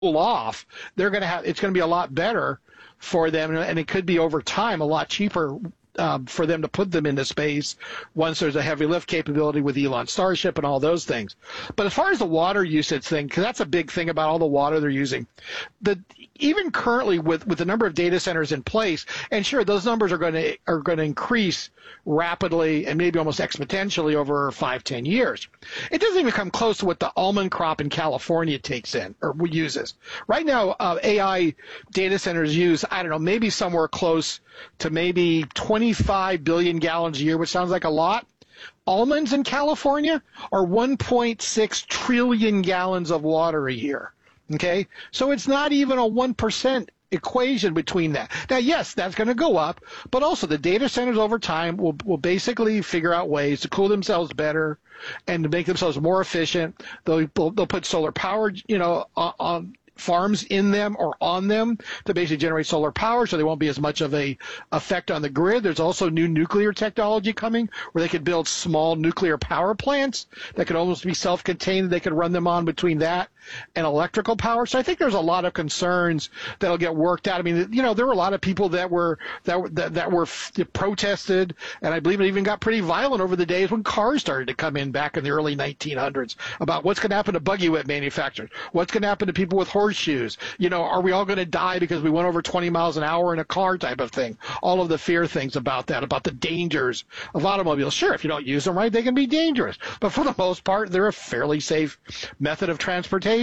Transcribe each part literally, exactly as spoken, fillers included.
cool off, they're going to have, it's going to be a lot better for them, and it could be over time a lot cheaper um, for them to put them into space once there's a heavy lift capability with Elon Starship and all those things. But as far as the water usage thing, because that's a big thing about all the water they're using, the even currently with, with the number of data centers in place, and sure, those numbers are going to are going to increase rapidly and maybe almost exponentially over five, ten years. It doesn't even come close to what the almond crop in California takes in or uses. Right now, uh, A I data centers use, I don't know, maybe somewhere close to maybe twenty-five billion gallons a year, which sounds like a lot. Almonds in California are one point six trillion gallons of water a year. Okay, so it's not even a one percent equation between that. Now, yes, that's going to go up, but also the data centers over time will will basically figure out ways to cool themselves better and to make themselves more efficient. They'll they'll, they'll put solar power, you know, on, on farms in them or on them to basically generate solar power, so there won't be as much of a effect on the grid. There's also new nuclear technology coming where they could build small nuclear power plants that could almost be self-contained. They could run them on between that and electrical power. So I think there's a lot of concerns that'll get worked out. I mean, you know, there were a lot of people that were that were that, that were f- protested, and I believe it even got pretty violent over the days when cars started to come in back in the early nineteen hundreds about what's going to happen to buggy whip manufacturers, what's going to happen to people with horseshoes. You know, are we all going to die because we went over twenty miles an hour in a car type of thing? All of the fear things about that, about the dangers of automobiles. Sure, if you don't use them right, they can be dangerous, but for the most part, they're a fairly safe method of transportation.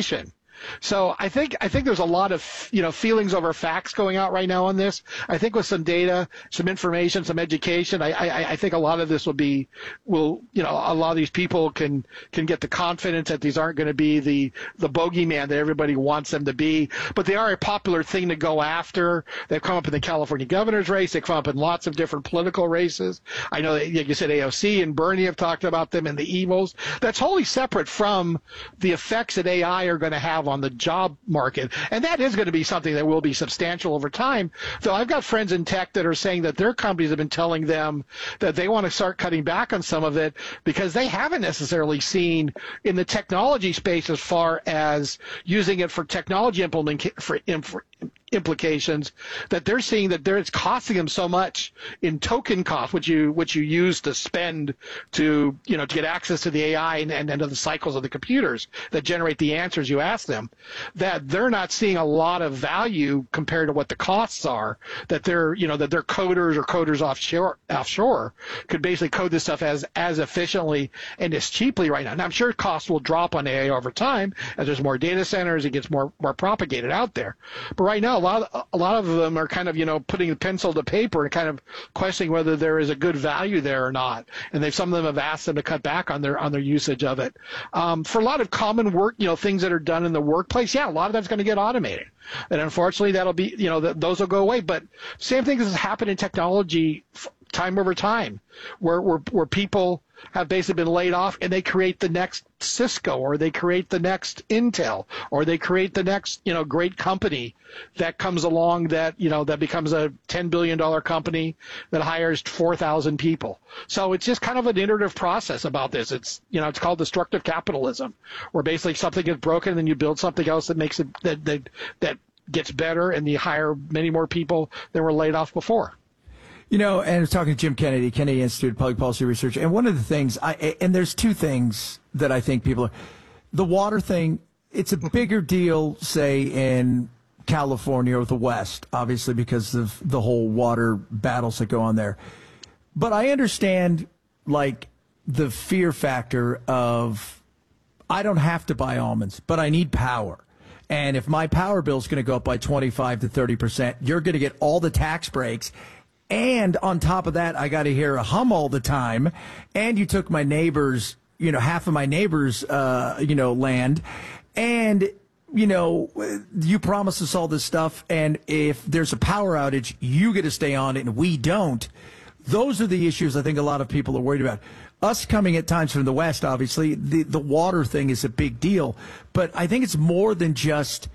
So I think I think there's a lot of, you know, feelings over facts going out right now on this. I think with some data, some information, some education, I, I, I think a lot of this will be will you know a lot of these people can can get the confidence that these aren't going to be the the bogeyman that everybody wants them to be. But they are a popular thing to go after. They've come up in the California governor's race. They've come up in lots of different political races. I know that, like you said, A O C and Bernie have talked about them and the evils. That's wholly separate from the effects that A I are going to have on the job market, and that is going to be something that will be substantial over time. Though I've got friends in tech that are saying that their companies have been telling them that they want to start cutting back on some of it because they haven't necessarily seen in the technology space as far as using it for technology implement for, for implications, that they're seeing that there it's costing them so much in token cost, which you which you use to spend to you know to get access to the A I and, and, and to the cycles of the computers that generate the answers you ask them, that they're not seeing a lot of value compared to what the costs are. That they're you know that their coders or coders offshore offshore could basically code this stuff as as efficiently and as cheaply right now. Now I'm sure costs will drop on A I over time as there's more data centers, it gets more more propagated out there. But right now, a lot of, a lot of them are kind of, you know, putting pencil to paper and kind of questioning whether there is a good value there or not. And they've, some of them have asked them to cut back on their on their usage of it. Um, for a lot of common work, you know, things that are done in the workplace, yeah, a lot of that's going to get automated. And unfortunately, that'll be, you know, th- those will go away. But same thing has happened in technology f- time over time, where where where people have basically been laid off and they create the next Cisco or they create the next Intel or they create the next, you know, great company that comes along that, you know, that becomes a ten billion dollars company that hires four thousand people. So it's just kind of an iterative process about this. It's, you know, it's called destructive capitalism, where basically something gets broken and then you build something else that makes it, that, that, that gets better and you hire many more people than were laid off before. You know, and I was talking to Jim Kennedy, Kennedy Institute of Public Policy Research, and one of the things, I and there's two things that I think people are, the water thing, it's a bigger deal, say, in California or the West, obviously, because of the whole water battles that go on there. But I understand, like, the fear factor of, I don't have to buy almonds, but I need power. And if my power bill is going to go up by twenty-five to thirty percent, you're going to get all the tax breaks. And on top of that, I got to hear a hum all the time. And you took my neighbor's, you know, half of my neighbor's, uh, you know, land. And, you know, you promised us all this stuff. And if there's a power outage, you get to stay on it and we don't. Those are the issues I think a lot of people are worried about. Us coming at times from the West, obviously, the, the water thing is a big deal. But I think it's more than just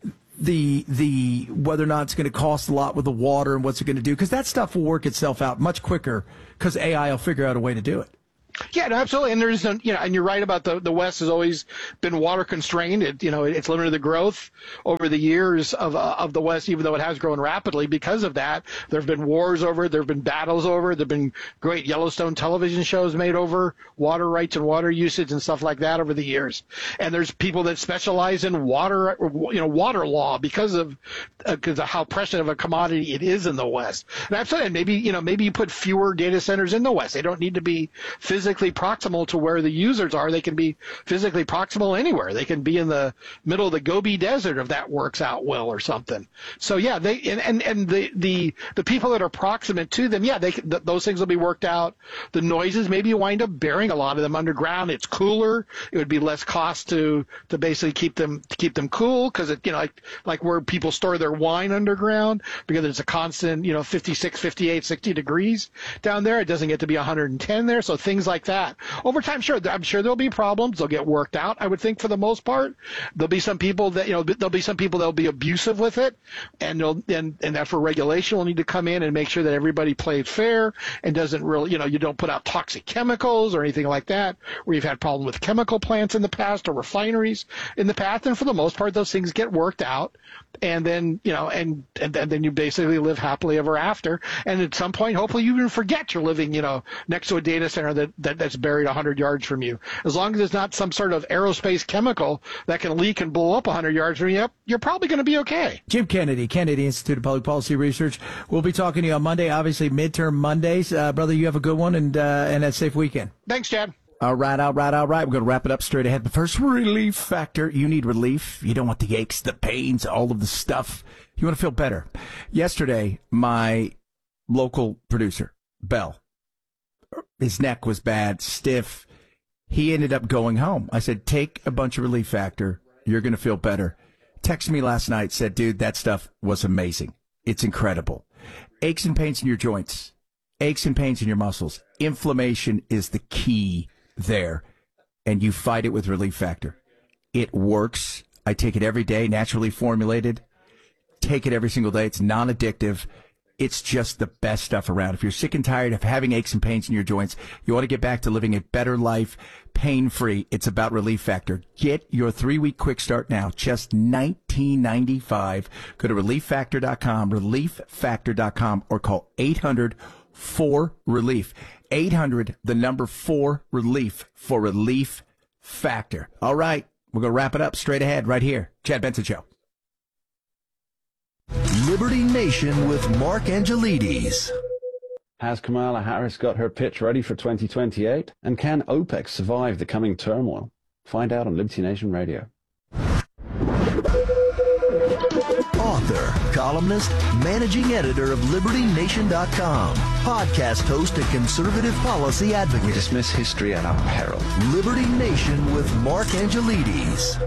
the the whether or not it's going to cost a lot with the water and what's it going to do, because that stuff will work itself out much quicker because A I will figure out a way to do it. Yeah, no, absolutely. And there's, no, you know, and you're right about the the West has always been water constrained. It, you know, it's limited the growth over the years of uh, of the West, even though it has grown rapidly because of that. There have been wars over it. There have been battles over it. There have been great Yellowstone television shows made over water rights and water usage and stuff like that over the years. And there's people that specialize in water, you know, water law because of because uh, of how precious of a commodity it is in the West. And I'm saying maybe, you know, maybe you put fewer data centers in the West. They don't need to be physically physically proximal to where the users are. They can be physically proximal anywhere. They can be in the middle of the Gobi Desert if that works out well or something. So yeah, they and and, and the, the the people that are proximate to them, yeah, they th- those things will be worked out. The noises, maybe you wind up burying a lot of them underground. It's cooler. It would be less cost to to basically keep them to keep them cool because it you know like like where people store their wine underground because it's a constant you know fifty-six, fifty-eight, sixty degrees down there. It doesn't get to be one hundred ten there. So things like that. Over time, sure, I'm sure there'll be problems. They'll get worked out. I would think for the most part, there'll be some people that you know there'll be some people that'll be abusive with it, and they'll and and that for regulation will need to come in and make sure that everybody plays fair and doesn't really you know you don't put out toxic chemicals or anything like that. Where you've had problems with chemical plants in the past or refineries in the past, and for the most part, those things get worked out, and then you know and and, and then you basically live happily ever after. And at some point, hopefully, you even forget you're living you know next to a data center that, that that's buried one hundred yards from you. As long as it's not some sort of aerospace chemical that can leak and blow up one hundred yards from you, you're probably going to be okay. Jim Kennedy, Kennedy Institute of Public Policy Research. We'll be talking to you on Monday, obviously midterm Mondays. Uh, brother, you have a good one and uh, and a safe weekend. Thanks, Chad. All right, all right, all right. We're going to wrap it up straight ahead. But first, relief factor. You need relief. You don't want the aches, the pains, all of the stuff. You want to feel better. Yesterday, my local producer, Bell, his neck was bad, stiff. He ended up going home. I said, take a bunch of relief factor. You're going to feel better. Texted me last night, said, dude, that stuff was amazing. It's incredible. Aches and pains in your joints, aches and pains in your muscles. Inflammation is the key there, and you fight it with relief factor. It works. I take it every day, naturally formulated. Take it every single day. It's non-addictive. It's just the best stuff around. If you're sick and tired of having aches and pains in your joints, you want to get back to living a better life, pain-free. It's about Relief Factor. Get your three-week quick start now, just nineteen ninety-five. Go to relief factor dot com, relief factor dot com, or call eight hundred four relief. eight hundred, the number four, relief for Relief Factor. All right, we're going to wrap it up straight ahead right here. Chad Benson Show. Liberty Nation with Mark Angelides. Has Kamala Harris got her pitch ready for twenty twenty-eight? And can OPEC survive the coming turmoil? Find out on Liberty Nation Radio. Author, columnist, managing editor of Liberty Nation dot com, podcast host and conservative policy advocate. We dismiss history at our peril. Liberty Nation with Mark Angelides.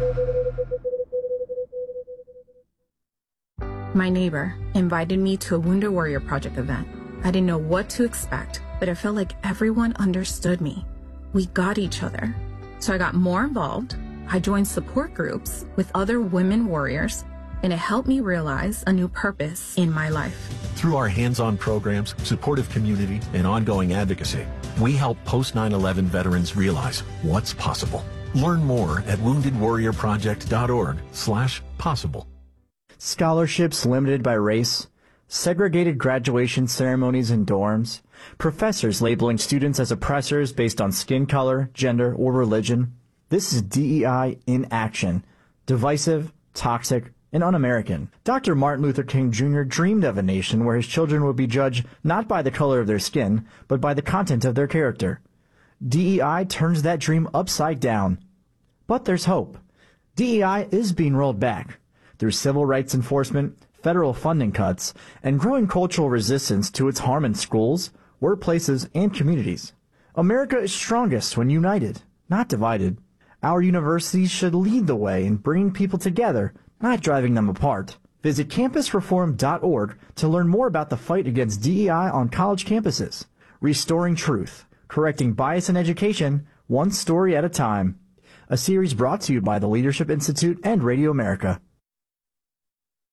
My neighbor invited me to a Wounded Warrior Project event. I didn't know what to expect, but I felt like everyone understood me. We got each other. So I got more involved. I joined support groups with other women warriors, and it helped me realize a new purpose in my life. Through our hands-on programs, supportive community, and ongoing advocacy, we help post nine eleven veterans realize what's possible. Learn more at wounded warrior project dot org slash possible. Scholarships limited by race, segregated graduation ceremonies in dorms, professors labeling students as oppressors based on skin color, gender, or religion. This is D E I in action. Divisive, toxic, and un-American. Doctor Martin Luther King Junior dreamed of a nation where his children would be judged not by the color of their skin, but by the content of their character. D E I turns that dream upside down. But there's hope. D E I is being rolled back through civil rights enforcement, federal funding cuts, and growing cultural resistance to its harm in schools, workplaces, and communities. America is strongest when united, not divided. Our universities should lead the way in bringing people together, not driving them apart. Visit campus reform dot org to learn more about the fight against D E I on college campuses. Restoring truth, correcting bias in education, one story at a time. A series brought to you by the Leadership Institute and Radio America.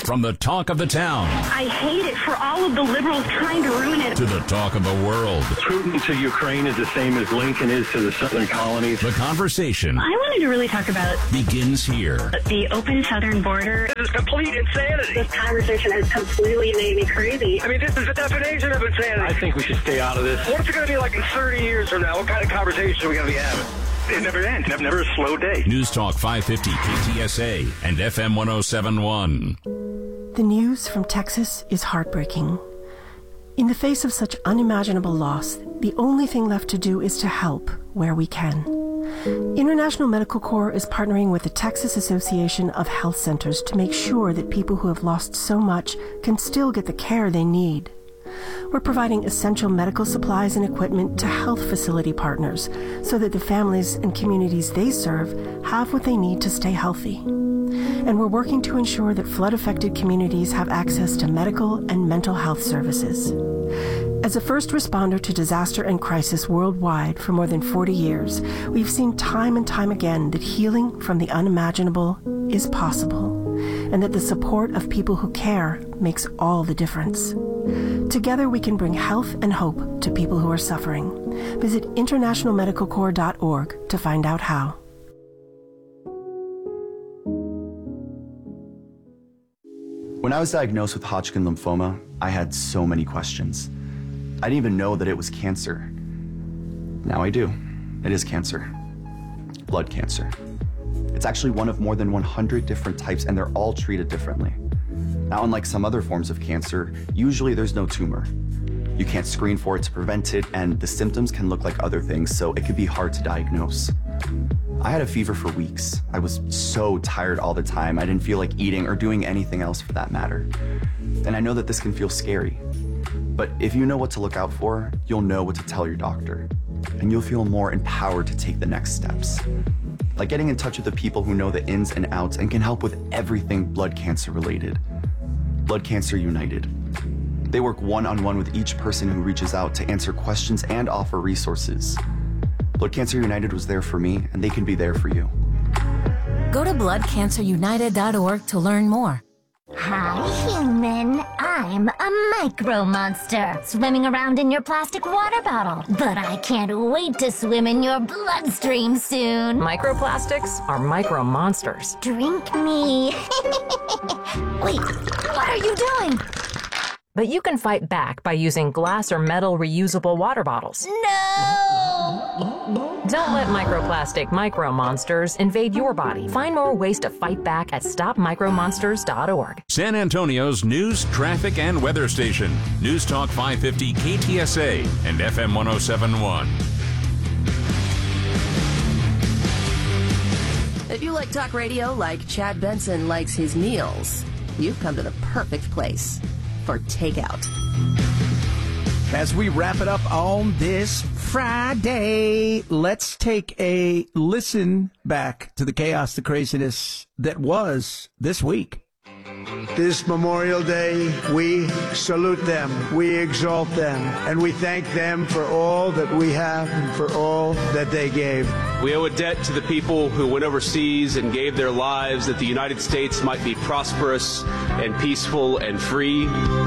From the talk of the town. I hate it for all of the liberals trying to ruin it. To the talk of the world. Putin to Ukraine is the same as Lincoln is to the southern colonies. The conversation. I wanted to really talk about begins here. The open southern border. This is complete insanity. This conversation has completely made me crazy. I mean, this is the definition of insanity. I think we should stay out of this. What's it going to be like in thirty years from now? What kind of conversation are we going to be having? It never ends. Never, never a slow day. News Talk five fifty K T S A and F M one oh seven point one. The news from Texas is heartbreaking. In the face of such unimaginable loss, the only thing left to do is to help where we can. International Medical Corps is partnering with the Texas Association of Health Centers to make sure that people who have lost so much can still get the care they need. We're providing essential medical supplies and equipment to health facility partners so that the families and communities they serve have what they need to stay healthy. And we're working to ensure that flood-affected communities have access to medical and mental health services. As a first responder to disaster and crisis worldwide for more than forty years, we've seen time and time again that healing from the unimaginable is possible, and that the support of people who care makes all the difference. Together we can bring health and hope to people who are suffering. Visit international medical corps dot org to find out how. When I was diagnosed with Hodgkin lymphoma, I had so many questions. I didn't even know that it was cancer. Now I do. It is cancer. Blood cancer. It's actually one of more than one hundred different types, and they're all treated differently. Now, unlike some other forms of cancer, usually there's no tumor. You can't screen for it to prevent it, and the symptoms can look like other things, so it could be hard to diagnose. I had a fever for weeks. I was so tired all the time. I didn't feel like eating or doing anything else for that matter. And I know that this can feel scary. But if you know what to look out for, you'll know what to tell your doctor. And you'll feel more empowered to take the next steps. Like getting in touch with the people who know the ins and outs and can help with everything blood cancer related. Blood Cancer United. They work one-on-one with each person who reaches out to answer questions and offer resources. Blood Cancer United was there for me, and they can be there for you. Go to blood cancer united dot org to learn more. Hi, human. I'm a micro monster, swimming around in your plastic water bottle. But I can't wait to swim in your bloodstream soon. Microplastics are micro monsters. Drink me. Wait, what are you doing? But you can fight back by using glass or metal reusable water bottles. No! Don't let microplastic micro monsters invade your body. Find more ways to fight back at stop micro monsters dot org. San Antonio's news, traffic, and weather station. News Talk five fifty K T S A and F M one oh seven point one. If you like talk radio like Chad Benson likes his meals, you've come to the perfect place for takeout. As we wrap it up on this Friday, let's take a listen back to the chaos, the craziness that was this week. This Memorial Day, we salute them, we exalt them, and we thank them for all that we have and for all that they gave. We owe a debt to the people who went overseas and gave their lives that the United States might be prosperous and peaceful and free.